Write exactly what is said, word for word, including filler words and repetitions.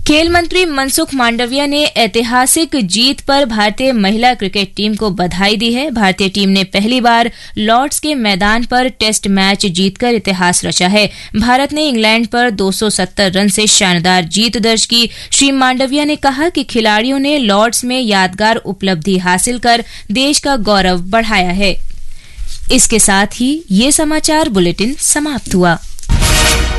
खेल मंत्री मनसुख मांडविया ने ऐतिहासिक जीत पर भारतीय महिला क्रिकेट टीम को बधाई दी है। भारतीय टीम ने पहली बार लॉर्ड्स के मैदान पर टेस्ट मैच जीतकर इतिहास रचा है। भारत ने इंग्लैंड पर दो सौ सत्तर रन से शानदार जीत दर्ज की। श्री मांडविया ने कहा कि खिलाड़ियों ने लॉर्ड्स में यादगार उपलब्धि हासिल कर देश का गौरव बढ़ाया है। इसके साथ ही ये समाचार बुलेटिन समाप्त हुआ।